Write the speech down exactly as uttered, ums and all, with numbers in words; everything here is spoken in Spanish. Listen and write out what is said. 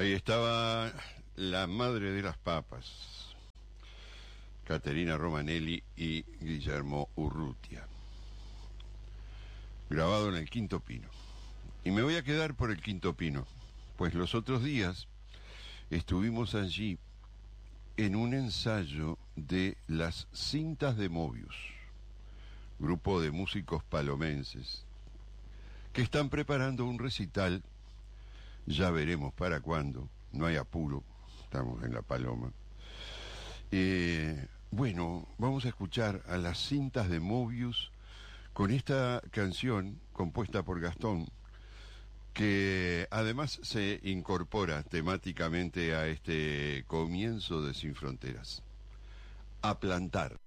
Ahí estaba la madre de las papas, Caterina Romanelli y Guillermo Urrutia, grabado en el Quinto Pino. Y me voy a quedar por el Quinto Pino, pues los otros días estuvimos allí en un ensayo de Las Cintas de Mobius, grupo de músicos palomenses que están preparando un recital. Ya veremos para cuándo, no hay apuro, estamos en La Paloma. Eh, bueno, vamos a escuchar a Las Cintas de Mobius con esta canción compuesta por Gastón, que además se incorpora temáticamente a este comienzo de Sin Fronteras. A plantar.